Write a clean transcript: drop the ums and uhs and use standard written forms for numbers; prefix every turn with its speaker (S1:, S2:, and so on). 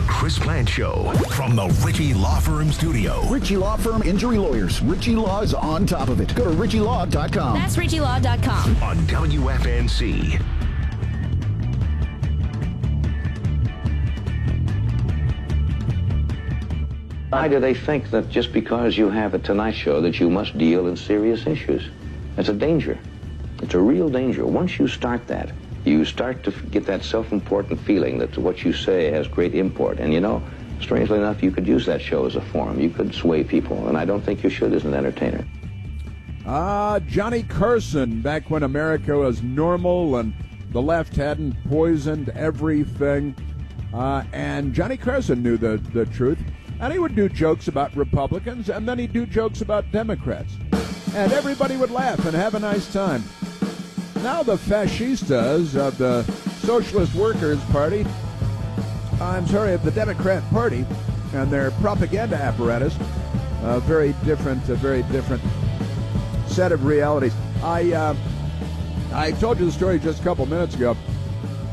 S1: The Chris Plante Show from the Ritchie Law Firm studio.
S2: Ritchie Law Firm Injury Lawyers. Ritchie Law is on top of it. Go to ritchielaw.com.
S3: That's ritchielaw.com.
S1: On WFNC.
S4: Why do they think that just because you have a Tonight Show that you must deal in serious issues? It's a danger. It's a real danger. Once you start that, you start to get that self-important feeling that what you say has great import. And you know, strangely enough, you could use that show as a forum. You could sway people, and I don't think you should as an entertainer.
S5: Johnny Carson, back when America was normal and the left hadn't poisoned everything. And Johnny Carson knew the truth. And he would do jokes about Republicans, and then he'd do jokes about Democrats. And everybody would laugh and have a nice time. Now the fascistas of the Socialist Workers Party, of the Democrat Party, and their propaganda apparatus, a very different set of realities. I told you the story just a couple minutes ago.